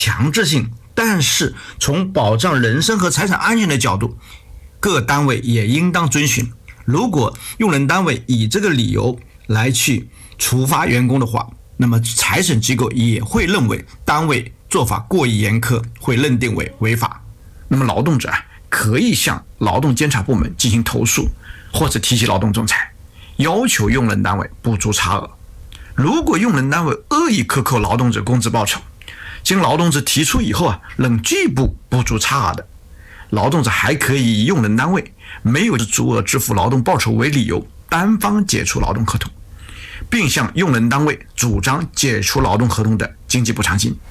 强制性，但是从保障人身和财产安全的角度，各单位也应当遵循。如果用人单位以这个理由来去处罚员工的话，那么财审机构也会认为单位做法过于严苛，会认定为违法。那么劳动者可以向劳动监察部门进行投诉，或者提起劳动仲裁，要求用人单位补足差额。如果用人单位恶意克扣劳动者工资报酬，经劳动者提出以后仍拒不补足差额的，劳动者还可以以用人单位没有足额支付劳动报酬为理由，单方解除劳动合同，并向用人单位主张解除劳动合同的经济补偿金。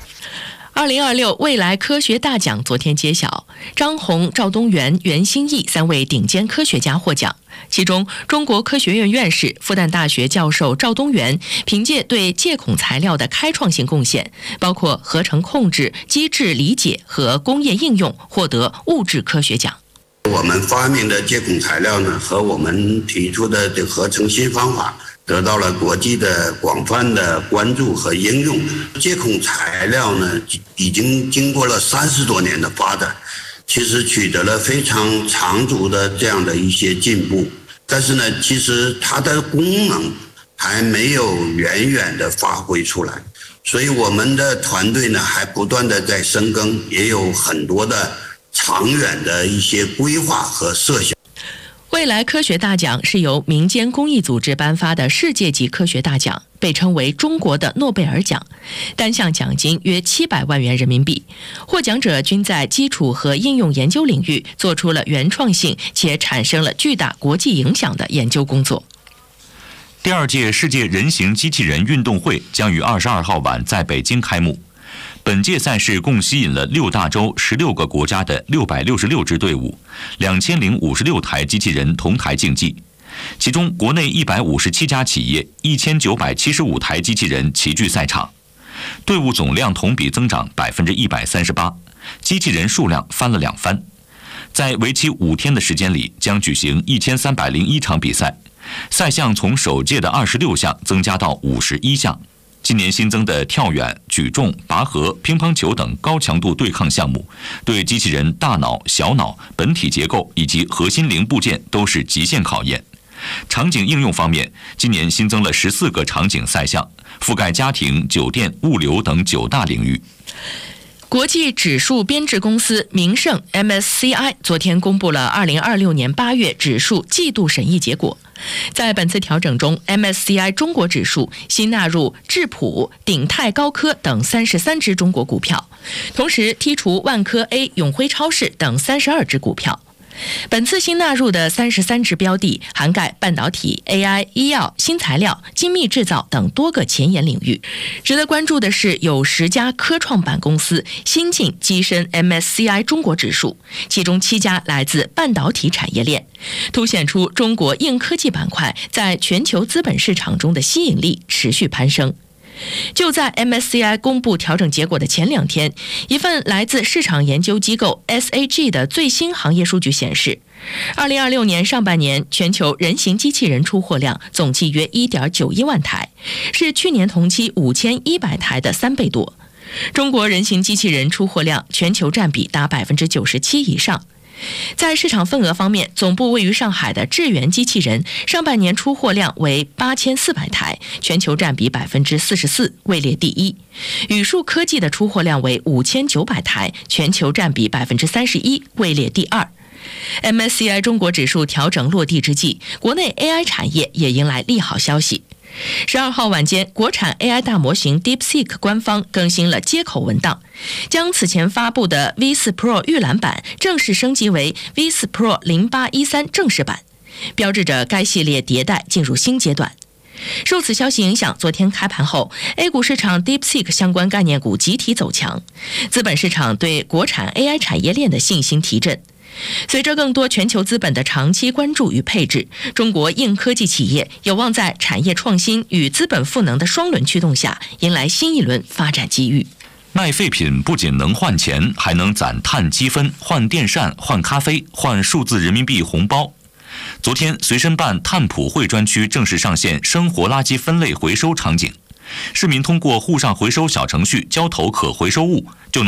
2026未来科学大奖昨天揭晓，张宏、赵东元、袁兴义3位顶尖科学家获奖。其中，中国科学院院士、复旦大学教授赵东元凭借对介孔材料的开创性贡献，包括合成控制、机制理解和工业应用，获得物质科学奖。 我们发明的介孔材料呢，和我们提出的这合成新方法得到了国际的广泛的关注和应用。介孔材料呢，已经经过了30多年的发展，其实取得了非常长足的这样的一些进步，但是呢，其实它的功能还没有远远的发挥出来，所以我们的团队呢还不断的在深耕，也有很多的长远的一些规划和设想。 未来科学大奖是由民间公益组织颁发的世界级科学大奖，被称为中国的诺贝尔奖，单项奖金约700万元人民币。获奖者均在基础和应用研究领域做出了原创性且产生了巨大国际影响的研究工作。 第2届世界人形机器人运动会将于22号晚在北京开幕。本届赛事共吸引了6大洲16个国家的666支队伍，2056台机器人同台竞技，其中国内157家企业1975台机器人齐聚赛场，队伍总量同比增长138%，机器人数量翻了2番。在为期5天的时间里，将举行1301场比赛，赛项从首届的26项增加到51项。今年新增的跳远、举重、拔河、乒乓球等高强度对抗项目，对机器人大脑、小脑、本体结构以及核心零部件都是极限考验。场景应用方面，今年新增了14个场景赛项，覆盖家庭、酒店、物流等9大领域。 国际指数编制公司明晟 MSCI 昨天公布了2026年8月指数季度审议结果。在本次调整中， MSCI 中国指数新纳入智普、鼎泰高科等33只中国股票，同时剔除万科 A、永辉超市等32只股票。本次新纳入的33只标的涵盖半导体、AI、医药、新材料、精密制造等多个前沿领域。值得关注的是，有10家科创板公司新晋跻身 MSCI 中国指数，其中7家来自半导体产业链，凸显出中国硬科技板块在全球资本市场中的吸引力持续攀升。就在 MSCI 公布调整结果的前2天，一份来自市场研究机构 SAG 的最新行业数据显示，2026年上半年全球人形机器人出货量总计约 1.91 万台，是去年同期5100台的3倍多。中国人形机器人出货量全球占比达 97% 以上。在市场份额方面，总部位于上海的智源机器人上半年出货量为8400台，全球占比 44%， 位列第一。宇树科技的出货量为5900台，全球占比 31%， 位列第二。MSCI 中国指数调整落地之际，国内 AI 产业也迎来利好消息。12号晚间，国产 AI 大模型 DeepSeek 官方更新了接口文档，将此前发布的 V4 Pro 预览版正式升级为 V4 Pro 0813正式版，标志着该系列迭代进入新阶段。受此消息影响，昨天开盘后 A 股市场 DeepSeek 相关概念股集体走强，资本市场对国产 AI 产业链的信心提振。随着更多全球资本的长期关注与配置，中国硬科技企业有望在产业创新与资本赋能的双轮驱动下，迎来新一轮发展机遇。 卖废品不仅能换钱，还能攒碳积分、换电扇、换咖啡、换数字人民币红包。昨天，随身办碳普惠专区正式上线生活垃圾分类回收场景，市民通过沪上回收小程序交投可回收物，就能